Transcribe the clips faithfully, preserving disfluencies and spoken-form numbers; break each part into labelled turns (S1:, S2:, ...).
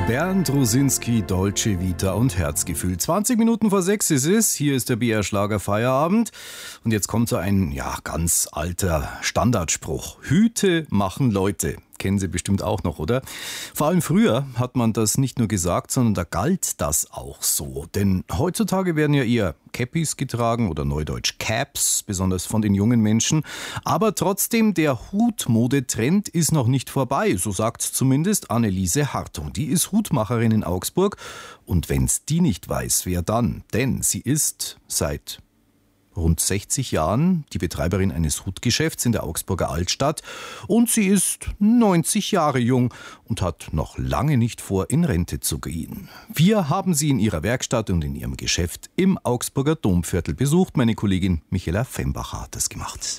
S1: Bernd Rosinski, Dolce Vita und Herzgefühl. zwanzig Minuten vor sechs ist es. Hier ist der B R-Schlager Feierabend. Und jetzt kommt so ein, ja, ganz alter Standardspruch. Hüte machen Leute. Kennen Sie bestimmt auch noch, oder? Vor allem früher hat man das nicht nur gesagt, sondern da galt das auch so. Denn heutzutage werden ja eher Cappies getragen oder neudeutsch Caps, besonders von den jungen Menschen. Aber trotzdem, der Hutmodetrend ist noch nicht vorbei, so sagt zumindest Anneliese Hartung. Die ist Hutmacherin in Augsburg. Und wenn's die nicht weiß, wer dann? Denn sie ist seit rund sechzig Jahren die Betreiberin eines Hutgeschäfts in der Augsburger Altstadt und sie ist neunzig Jahre jung und hat noch lange nicht vor, in Rente zu gehen. Wir haben sie in ihrer Werkstatt und in ihrem Geschäft im Augsburger Domviertel besucht. Meine Kollegin Michaela Fembacher hat das gemacht.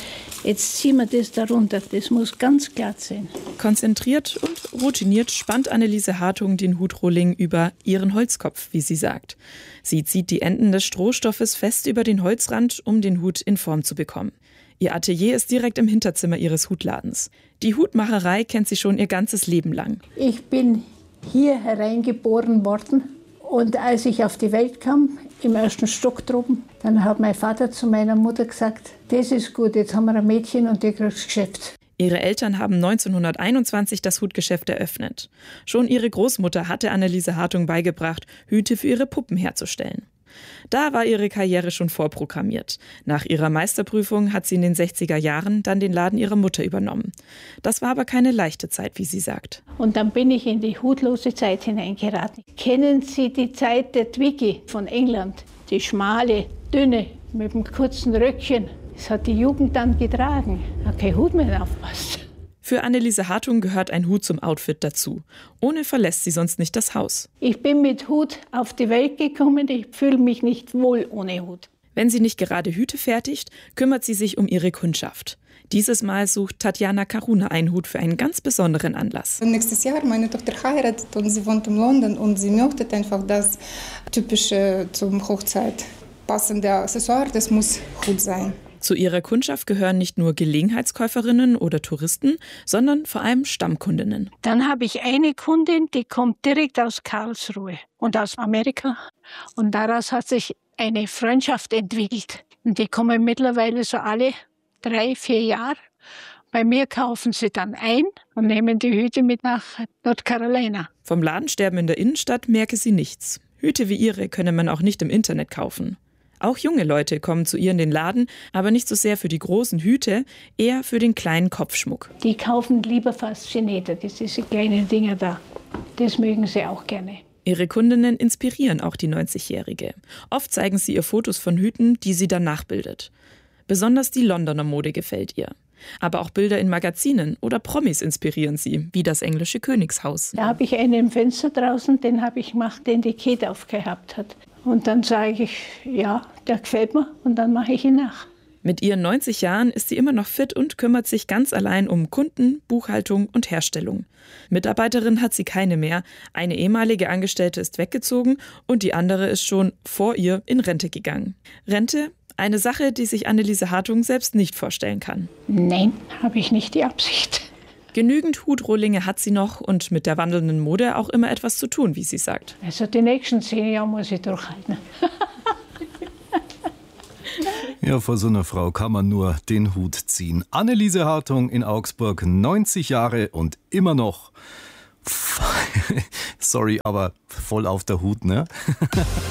S2: Jetzt ziehen wir das darunter, das muss ganz glatt sein.
S3: Konzentriert und routiniert spannt Anneliese Hartung den Hutrohling über ihren Holzkopf, wie sie sagt. Sie zieht die Enden des Strohstoffes fest über den Holzrand, um den Hut in Form zu bekommen. Ihr Atelier ist direkt im Hinterzimmer ihres Hutladens. Die Hutmacherei kennt sie schon ihr ganzes Leben lang.
S2: Ich bin hier hereingeboren worden und als ich auf die Welt kam, im ersten Stock droben, dann hat mein Vater zu meiner Mutter gesagt, das ist gut, jetzt haben wir ein Mädchen und die kriegt das Geschäft.
S3: Ihre Eltern haben neunzehnhunderteinundzwanzig das Hutgeschäft eröffnet. Schon ihre Großmutter hatte Anneliese Hartung beigebracht, Hüte für ihre Puppen herzustellen. Da war ihre Karriere schon vorprogrammiert. Nach ihrer Meisterprüfung hat sie in den sechziger Jahren dann den Laden ihrer Mutter übernommen. Das war aber keine leichte Zeit, wie sie sagt.
S2: Und dann bin ich in die hutlose Zeit hineingeraten. Kennen Sie die Zeit der Twiggy von England? Die schmale, dünne, mit dem kurzen Röckchen. Das hat die Jugend dann getragen. Hat kein Hut mehr aufpasst.
S3: Für Anneliese Hartung gehört ein Hut zum Outfit dazu. Ohne verlässt sie sonst nicht das Haus.
S2: Ich bin mit Hut auf die Welt gekommen. Ich fühle mich nicht wohl ohne Hut.
S3: Wenn sie nicht gerade Hüte fertigt, kümmert sie sich um ihre Kundschaft. Dieses Mal sucht Tatjana Karuna einen Hut für einen ganz besonderen Anlass.
S4: Nächstes Jahr meine Tochter heiratet und sie wohnt in London und sie möchte einfach das typische zum Hochzeit passende Accessoire, das muss Hut sein.
S3: Zu ihrer Kundschaft gehören nicht nur Gelegenheitskäuferinnen oder Touristen, sondern vor allem Stammkundinnen.
S2: Dann habe ich eine Kundin, die kommt direkt aus Karlsruhe und aus Amerika. Und daraus hat sich eine Freundschaft entwickelt. Und die kommen mittlerweile so alle drei, vier Jahre. Bei mir kaufen sie dann ein und nehmen die Hüte mit nach North Carolina.
S3: Vom Ladensterben in der Innenstadt merke sie nichts. Hüte wie ihre könne man auch nicht im Internet kaufen. Auch junge Leute kommen zu ihr in den Laden, aber nicht so sehr für die großen Hüte, eher für den kleinen Kopfschmuck.
S2: Die kaufen lieber Faszinäter, das ist die kleinen Dinger da. Das mögen sie auch gerne.
S3: Ihre Kundinnen inspirieren auch die neunzigjährige. Oft zeigen sie ihr Fotos von Hüten, die sie dann nachbildet. Besonders die Londoner Mode gefällt ihr. Aber auch Bilder in Magazinen oder Promis inspirieren sie, wie das englische Königshaus.
S2: Da habe ich einen im Fenster draußen, den habe ich gemacht, den die Kate aufgehabt hat. Und dann sage ich, ja, der gefällt mir und dann mache ich ihn nach.
S3: Mit ihren neunzig Jahren ist sie immer noch fit und kümmert sich ganz allein um Kunden, Buchhaltung und Herstellung. Mitarbeiterin hat sie keine mehr. Eine ehemalige Angestellte ist weggezogen und die andere ist schon vor ihr in Rente gegangen. Rente? Eine Sache, die sich Anneliese Hartung selbst nicht vorstellen kann.
S2: Nein, habe ich nicht die Absicht.
S3: Genügend Hutrohlinge hat sie noch und mit der wandelnden Mode auch immer etwas zu tun, wie sie sagt.
S2: Also die nächsten zehn Jahre muss ich durchhalten.
S1: Ja, vor so einer Frau kann man nur den Hut ziehen. Anneliese Hartung in Augsburg, neunzig Jahre und immer noch, sorry, aber voll auf der Hut, ne?